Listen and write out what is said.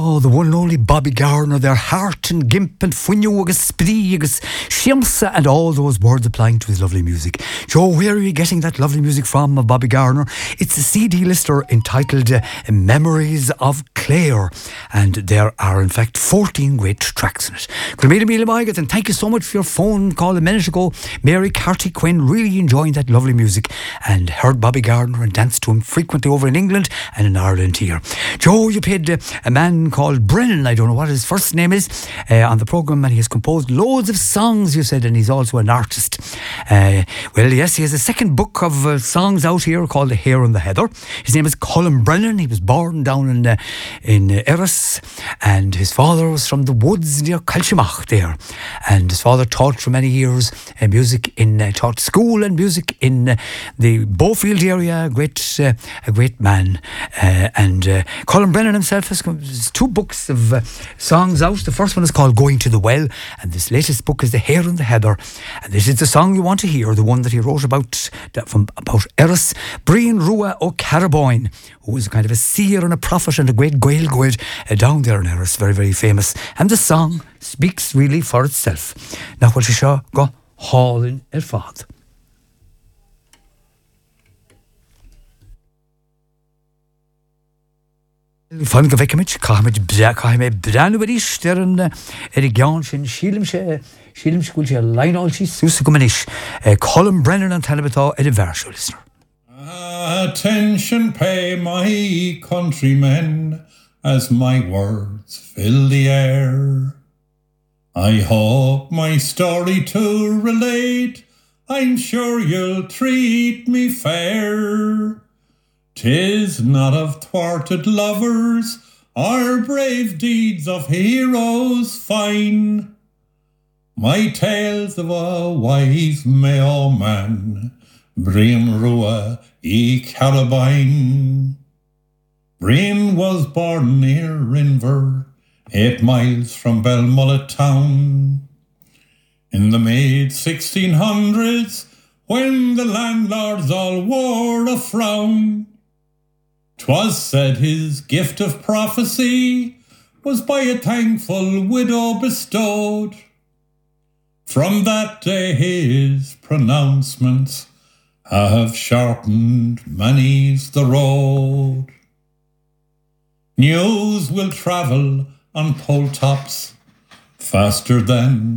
Oh, the one and only Bobby Garner, their heart and gimp and fuinio agus spree agus shiamsa and all those words applying to his lovely music. Joe, where are you getting that lovely music from, Bobby Garner? It's a CD lister entitled Memories of Clare, and there are in fact 14 great tracks in it. And thank you so much for your phone call a minute ago. Mary Carty Quinn, really enjoying that lovely music and heard Bobby Garner and danced to him frequently over in England and in Ireland here. Joe, you played a man called Brennan, I don't know what his first name is, on the programme, and he has composed loads of songs, you said, and he's also an artist. Well, yes, he has a second book of songs out here called The Hare and the Heather. His name is Colin Brennan. He was born down in Erris, and his father was from the woods near Kilchimach there, and his father taught for many years music taught school and music in the Beaufield area. A great man, and Colin Brennan himself has two books of songs out. The first one is called Going to the Well, and this latest book is The Hare and the Heather, and this is the song you want to hear, the one that he wrote about Erris. Brian Rua O'Caraboyne, who was kind of a seer and a prophet and a great Gaelgoid down there in Erris, very, very famous, and the song speaks really for itself. Now what you shall go hauling at fad. Fan go bhicimiid, caimid breanúiris ar an gceann sin sílim scoil sé leanáil sí súsa go manis. Colin Brennan an telebatá a bhersú listener. Attention pay my countrymen as my words fill the air. I hope my story to relate, I'm sure you'll treat me fair. 'Tis not of thwarted lovers or brave deeds of heroes fine. My tales of a wise Mayo man, Brian Rua O'Caraboyne. Brian was born near Rinver, 8 miles from Belmullet town. In the mid-1600s, when the landlords all wore a frown, 'twas said his gift of prophecy was by a thankful widow bestowed. From that day his pronouncements have shortened many's the road. News will travel on pole tops faster than